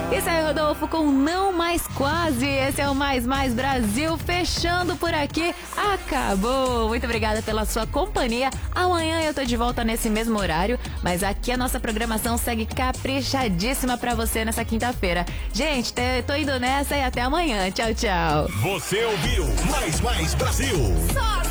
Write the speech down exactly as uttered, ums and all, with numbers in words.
Isso aí, Rodolfo, com Não Mais Quase. Esse é o Mais Mais Brasil, fechando por aqui. Acabou. Muito obrigada pela sua companhia. Amanhã eu tô de volta nesse mesmo horário, mas aqui a nossa programação segue caprichadíssima pra você nessa quinta-feira. Gente, tô indo nessa e até amanhã. Tchau, tchau. Você ouviu Mais Mais Brasil. Só